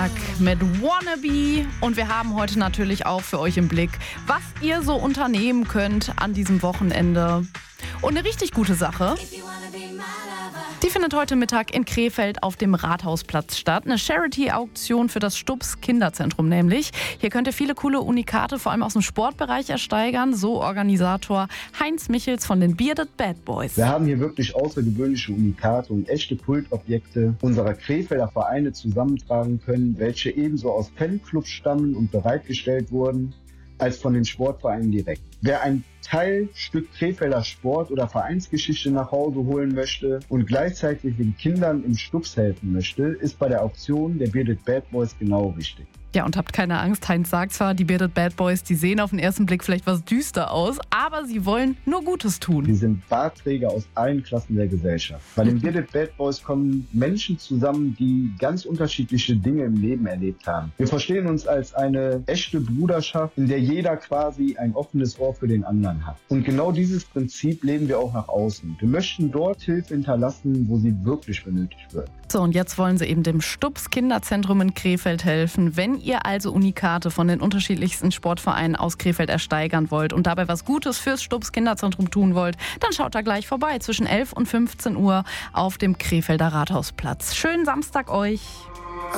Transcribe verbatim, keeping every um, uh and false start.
Tag mit Wannabe. Und wir haben heute natürlich auch für euch im Blick, was ihr so unternehmen könnt an diesem Wochenende. Und eine richtig gute Sache, die findet heute Mittag in Krefeld auf dem Rathausplatz statt. Eine Charity-Auktion für das Stubbs Kinderzentrum nämlich. Hier könnt ihr viele coole Unikate, vor allem aus dem Sportbereich, ersteigern. So Organisator Heinz Michels von den Bearded Bad Boys. Wir haben hier wirklich außergewöhnliche Unikate und echte Kultobjekte unserer Krefelder Vereine zusammentragen können, welche ebenso aus Fanclubs stammen und bereitgestellt wurden, als von den Sportvereinen direkt. Wer ein Teilstück Krefelder Sport- oder Vereinsgeschichte nach Hause holen möchte und gleichzeitig den Kindern im Stubbs helfen möchte, ist bei der Auktion der Bearded Bad Boys genau richtig. Ja, und habt keine Angst, Heinz sagt zwar, die Bearded Bad Boys, die sehen auf den ersten Blick vielleicht was düster aus, aber sie wollen nur Gutes tun. Wir sind Bartträger aus allen Klassen der Gesellschaft. Bei den Bearded Bad Boys kommen Menschen zusammen, die ganz unterschiedliche Dinge im Leben erlebt haben. Wir verstehen uns als eine echte Bruderschaft, in der jeder quasi ein offenes Ohr für den anderen hat. Und genau dieses Prinzip leben wir auch nach außen. Wir möchten dort Hilfe hinterlassen, wo sie wirklich benötigt wird. So, und jetzt wollen sie eben dem Stubbs Kinderzentrum in Krefeld helfen. Wenn ihr also Unikate von den unterschiedlichsten Sportvereinen aus Krefeld ersteigern wollt und dabei was Gutes fürs Stubbs Kinderzentrum tun wollt, dann schaut da gleich vorbei zwischen elf und fünfzehn Uhr auf dem Krefelder Rathausplatz. Schönen Samstag euch!